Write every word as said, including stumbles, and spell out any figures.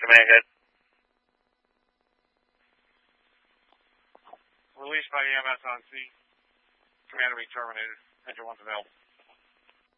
command, guys. Released by E M S on C. Commander be terminated. Enter once available.